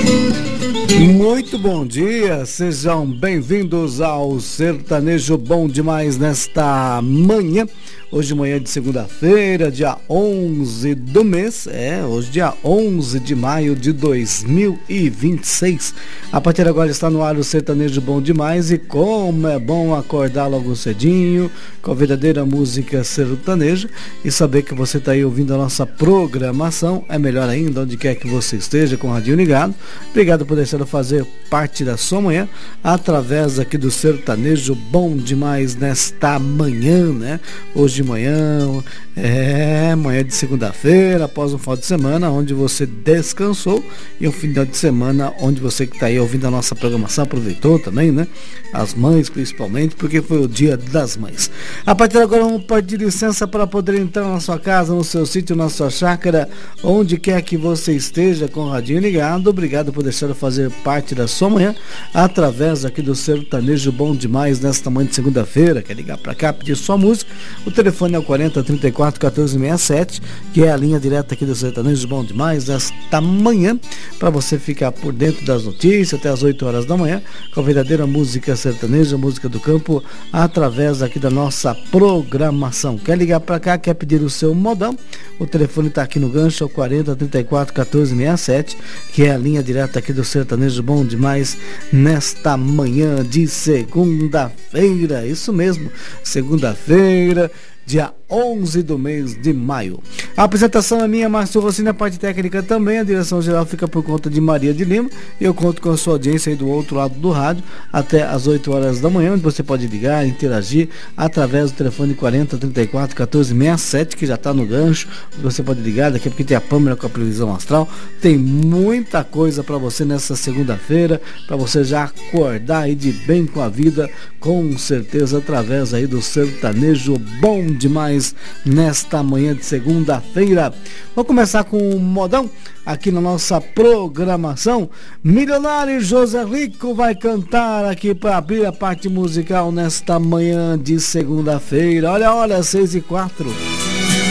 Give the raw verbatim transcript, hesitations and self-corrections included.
Muito bom dia, sejam bem-vindos ao Sertanejo Bom Demais nesta manhã. Hoje manhã de segunda-feira, dia onze do mês, é, hoje dia onze de maio de dois mil e vinte e seis. A partir de agora está no ar o Sertanejo Bom Demais e como é bom acordar logo cedinho com a verdadeira música sertaneja e saber que você está aí ouvindo a nossa programação, é melhor ainda, onde quer que você esteja com o radinho ligado. Obrigado por deixar eu fazer parte da sua manhã através aqui do Sertanejo Bom Demais nesta manhã, né? Hoje de manhã, é manhã de segunda-feira, após um final de semana onde você descansou e um final de semana onde você que está aí ouvindo a nossa programação aproveitou também, né? As mães principalmente, porque foi o dia das mães. A partir de agora vamos pedir licença para poder entrar na sua casa, no seu sítio, na sua chácara, onde quer que você esteja com o radinho ligado. Obrigado por deixar eu fazer parte da sua manhã através aqui do Sertanejo Bom Demais nesta manhã de segunda-feira. Quer ligar para cá, pedir sua música? O telefone é o quarenta, trinta e quatro, quatorze, sessenta e sete, que é a linha direta aqui do Sertanejo Bom Demais nesta manhã, para você ficar por dentro das notícias até as oito horas da manhã, com a verdadeira música sertaneja, música do campo, através aqui da nossa programação. Quer ligar para cá, quer pedir o seu modão? O telefone está aqui no gancho, é o quarenta, trinta e quatro, quatorze, sessenta e sete, que é a linha direta aqui do Sertanejo Bom Demais nesta manhã de segunda-feira. Isso mesmo, segunda-feira, dia onze do mês de maio. A apresentação é minha, Márcio Rossini, a parte técnica também, a direção geral fica por conta de Maria de Lima, e eu conto com a sua audiência aí do outro lado do rádio, até as oito horas da manhã, onde você pode ligar, interagir, através do telefone quarenta, trinta e quatro, quatorze, sessenta e sete, que já está no gancho, você pode ligar, daqui a pouco tem a Pâmela com a previsão astral, tem muita coisa para você nessa segunda-feira, para você já acordar aí de bem com a vida, com certeza, através aí do Sertanejo Bom Demais nesta manhã de segunda-feira. Vamos começar com um modão aqui na nossa programação. Milionário José Rico vai cantar aqui para abrir a parte musical nesta manhã de segunda-feira. Olha, olha, seis e quatro.